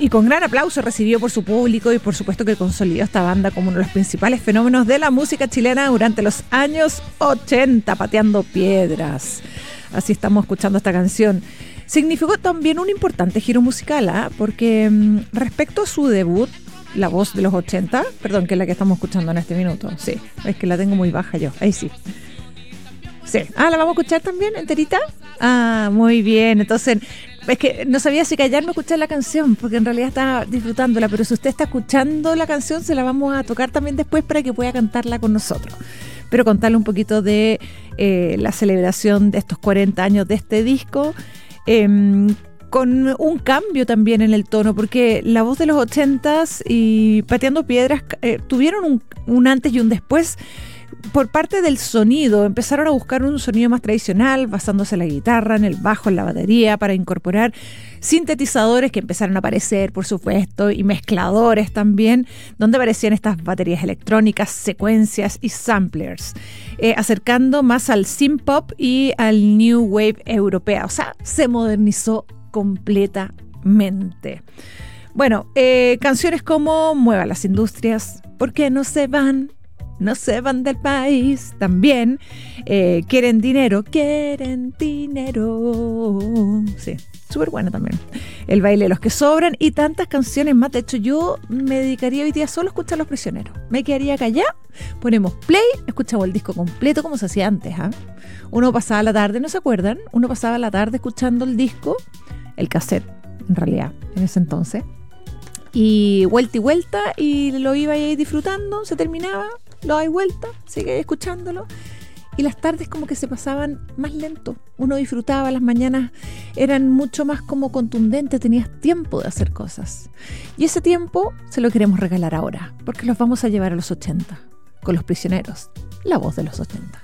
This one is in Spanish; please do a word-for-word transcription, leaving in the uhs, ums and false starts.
Y con gran aplauso recibido por su público y por supuesto que consolidó esta banda como uno de los principales fenómenos de la música chilena durante los años ochenta, pateando piedras. Así estamos escuchando esta canción. Significó también un importante giro musical, ¿eh? Porque mmm, respecto a su debut, La Voz de los ochenta, perdón, que es la que estamos escuchando en este minuto, sí, es que la tengo muy baja yo, ahí sí. Sí. Ah, ¿la vamos a escuchar también enterita? Ah, muy bien. Entonces, es que no sabía si callarme o escuchar la canción, porque en realidad estaba disfrutándola, pero si usted está escuchando la canción, se la vamos a tocar también después para que pueda cantarla con nosotros. Pero contarle un poquito de eh, la celebración de estos cuarenta años de este disco, eh, con un cambio también en el tono, porque La Voz de los ochentas y Pateando Piedras eh, tuvieron un, un antes y un después. Por parte del sonido, empezaron a buscar un sonido más tradicional, basándose en la guitarra, en el bajo, en la batería, para incorporar sintetizadores que empezaron a aparecer, por supuesto, y mezcladores también, donde aparecían estas baterías electrónicas, secuencias y samplers, eh, acercando más al synth-pop y al new wave europea. O sea, se modernizó completamente. Bueno, eh, canciones como Mueva las Industrias, ¿Por qué no se van? No se van del país, también eh, Quieren dinero, quieren dinero. Sí, súper buena también. El baile de los que sobran y tantas canciones más. De hecho, yo me dedicaría hoy día solo a escuchar Los Prisioneros. Me quedaría callada, ponemos play, escuchamos el disco completo como se hacía antes. ¿eh? Uno pasaba la tarde, ¿no se acuerdan? Uno pasaba la tarde escuchando el disco, el cassette, en realidad, en ese entonces. Y vuelta y vuelta, y lo iba ahí disfrutando, se terminaba, lo dais vuelta, sigue escuchándolo. Y las tardes como que se pasaban más lento. Uno disfrutaba, las mañanas eran mucho más como contundentes, tenías tiempo de hacer cosas. Y ese tiempo se lo queremos regalar ahora, porque los vamos a llevar a los ochenta, con Los Prisioneros, La Voz de los ochenta.